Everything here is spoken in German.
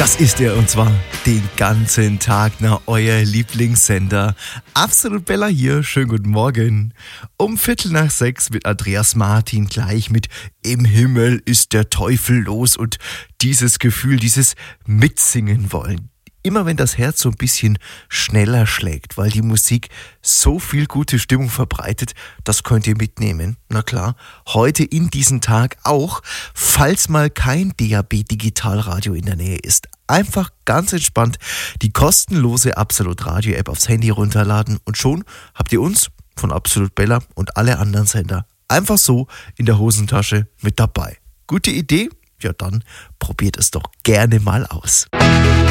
Das ist er, und zwar den ganzen Tag, euer Lieblingssender. Absolut Bella hier, schönen guten Morgen. Um 5:45 mit Andreas Martin, gleich mit Im Himmel ist der Teufel los und dieses Gefühl, dieses Mitsingen wollen. Immer wenn das Herz so ein bisschen schneller schlägt, weil die Musik so viel gute Stimmung verbreitet, das könnt ihr mitnehmen. Na klar, heute in diesem Tag auch, falls mal kein DAB-Digitalradio in der Nähe ist. Einfach ganz entspannt die kostenlose Absolut Radio App aufs Handy runterladen und schon habt ihr uns von Absolut Bella und alle anderen Sender einfach so in der Hosentasche mit dabei. Gute Idee? Ja, dann probiert es doch gerne mal aus.